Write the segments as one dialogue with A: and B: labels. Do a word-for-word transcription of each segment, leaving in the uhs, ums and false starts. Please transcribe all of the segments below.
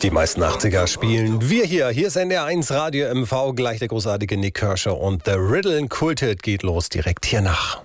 A: Die meisten achtziger spielen wir hier. Hier ist N D R eins Radio M V, gleich der großartige Nick Kershaw und The Riddle and Kultet geht los direkt hier nach.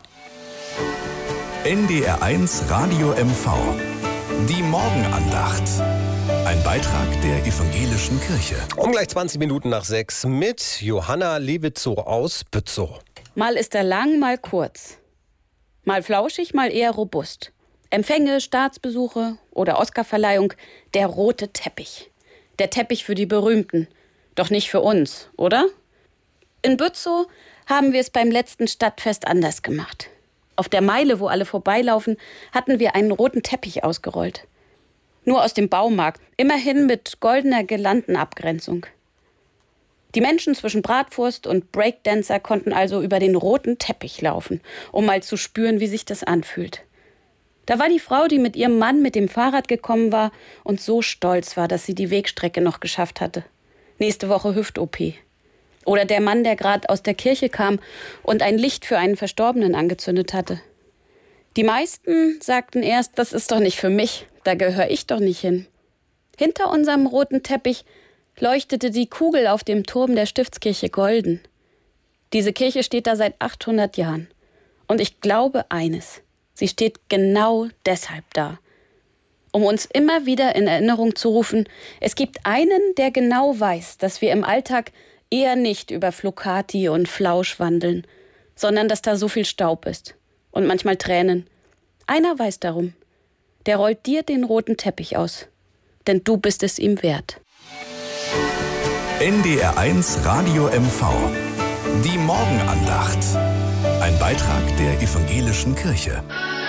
B: N D R eins Radio M V. Die Morgenandacht. Ein Beitrag der Evangelischen Kirche.
A: Um gleich zwanzig Minuten nach sechs mit Johanna Lewitzow aus Bützow.
C: Mal ist er lang, mal kurz. Mal flauschig, mal eher robust. Empfänge, Staatsbesuche oder Oscarverleihung, der rote Teppich. Der Teppich für die Berühmten. Doch nicht für uns, oder? In Bützow haben wir es beim letzten Stadtfest anders gemacht. Auf der Meile, wo alle vorbeilaufen, hatten wir einen roten Teppich ausgerollt. Nur aus dem Baumarkt, immerhin mit goldener Girlandenabgrenzung. Die Menschen zwischen Bratwurst und Breakdancer konnten also über den roten Teppich laufen, um mal zu spüren, wie sich das anfühlt. Da war die Frau, die mit ihrem Mann mit dem Fahrrad gekommen war und so stolz war, dass sie die Wegstrecke noch geschafft hatte. Nächste Woche Hüft-O P. Oder der Mann, der gerade aus der Kirche kam und ein Licht für einen Verstorbenen angezündet hatte. Die meisten sagten erst, das ist doch nicht für mich, da gehöre ich doch nicht hin. Hinter unserem roten Teppich leuchtete die Kugel auf dem Turm der Stiftskirche golden. Diese Kirche steht da seit achthundert Jahren. Und ich glaube eines. Sie steht genau deshalb da. Um uns immer wieder in Erinnerung zu rufen, es gibt einen, der genau weiß, dass wir im Alltag eher nicht über Flocati und Flausch wandeln, sondern dass da so viel Staub ist und manchmal Tränen. Einer weiß darum. Der rollt dir den roten Teppich aus. Denn du bist es ihm wert.
B: N D R eins Radio M V. Die Morgenandacht. Ein Beitrag der Evangelischen Kirche.